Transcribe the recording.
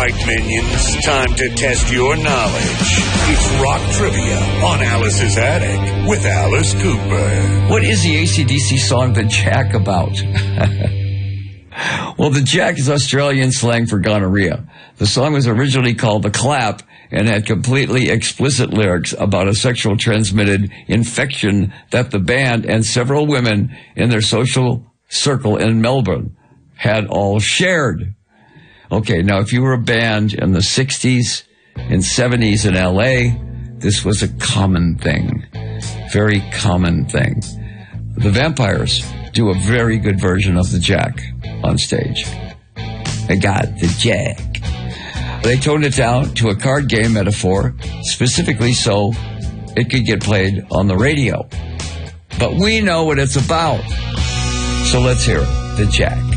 right, minions. Time to test your knowledge. It's Rock Trivia on Alice's Attic with Alice Cooper. What is the AC/DC song The Jack about? Well, the Jack is Australian slang for gonorrhea. The song was originally called The Clap and had completely explicit lyrics about a sexual transmitted infection that the band and several women in their social circle in Melbourne had all shared. Okay, now if you were a band in the 60s and 70s in LA, this was a common thing. Very common thing. The Vampires do a very good version of the Jack on stage. I got the Jack. They toned it down to a card game metaphor, specifically so it could get played on the radio. But we know what it's about. So let's hear it, the Jack.